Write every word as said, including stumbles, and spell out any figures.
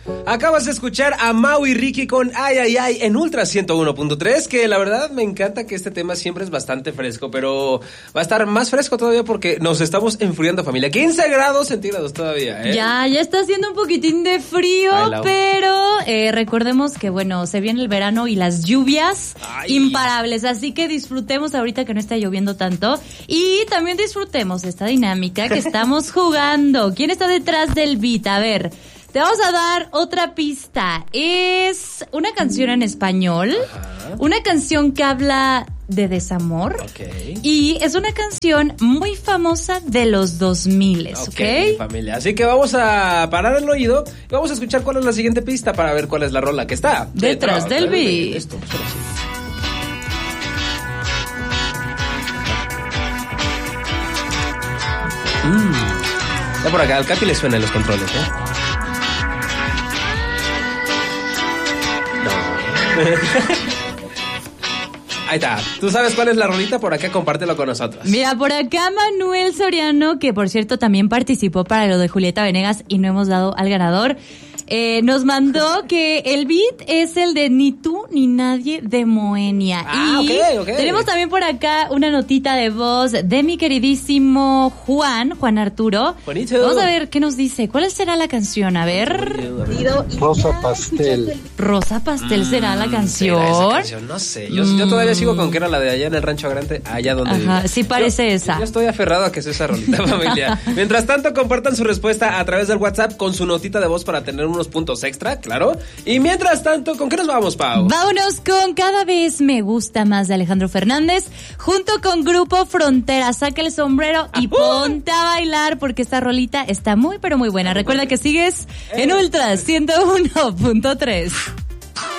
Acabas de escuchar a Mau y Ricky con Ay, Ay, Ay en Ultra ciento uno punto tres, que la verdad me encanta que este tema siempre es bastante fresco, pero va a estar más fresco todavía porque nos estamos enfriando, familia. quince grados centígrados todavía, ¿eh? Ya, ya está haciendo un poquitín de frío, Ay, pero eh, recordemos que, bueno, se viene el verano y las lluvias Ay. imparables, así que disfrutemos ahorita que no está lloviendo tanto y también disfrutemos esta dinámica que estamos jugando. ¿Quién está detrás del beat? A ver, te vamos a dar otra pista. Es una canción en español, Ajá. una canción que habla de desamor, okay. y es una canción muy famosa de los dos mil, ¿ok? Ok, familia. Así que vamos a parar el oído y vamos a escuchar cuál es la siguiente pista para ver cuál es la rola que está detrás, detrás del beat. Esto, solo así. Mm. Ya por acá, al Capi le suenan los controles, ¿eh? No. Ahí está. ¿Tú sabes cuál es la rolita? Por acá compártelo con nosotros. Mira, por acá Manuel Soriano, que por cierto también participó para lo de Julieta Venegas y no hemos dado al ganador, eh, nos mandó que el beat es el de Ni tú ni nadie de Moenia. Ah, y ok, ok. tenemos también por acá una notita de voz de mi queridísimo Juan, Juan Arturo. Bonito. Vamos a ver qué nos dice. ¿Cuál será la canción? A ver. Rosa Pastel. Rosa Pastel será la canción. ¿Será esa canción? No sé. Yo, mm. yo todavía sigo con que era la de allá en el Rancho Grande, allá donde Ajá, vivía. sí parece yo, esa. Yo estoy aferrado a que sea esa rolita, familia. Mientras tanto, compartan su respuesta a través del WhatsApp con su notita de voz para tener unos puntos extra, claro. Y mientras tanto, ¿con qué nos vamos, Pau? Vámonos con Cada vez me gusta más de Alejandro Fernández, junto con Grupo Frontera. Saca el sombrero y ¡Uh! ponte a bailar, porque esta rolita está muy, pero muy buena. Recuerda que sigues en Ultra ciento uno punto tres.